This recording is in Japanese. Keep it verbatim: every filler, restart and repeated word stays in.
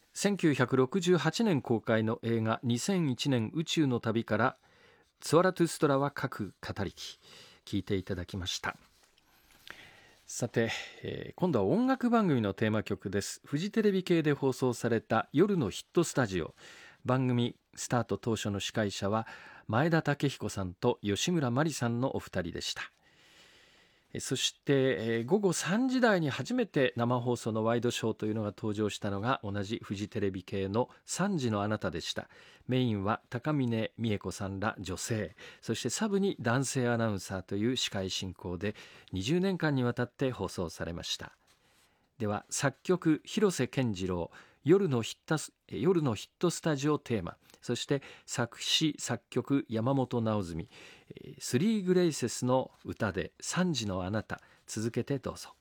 せんきゅうひゃくろくじゅうはちねん公開の映画にせんいちねん宇宙の旅からツワラトゥストラは各語りき聞いていただきました。さて、えー、今度は音楽番組のテーマ曲です。フジテレビ系で放送された夜のヒットスタジオ。番組スタート当初の司会者は前田武彦さんと吉村麻里さんのお二人でした。そして午後さんじ台に初めて生放送のワイドショーというのが登場したのが同じフジテレビ系のさんじのあなたでした。メインは高峰美恵子さんら女性、そしてサブに男性アナウンサーという司会進行でにじゅうねんかんにわたって放送されました。では作曲広瀬健次郎、夜のヒットス、夜のヒットスタジオテーマ、そして作詞作曲山本直純、スリーグレイセスの歌でさんじのあなた、続けてどうぞ。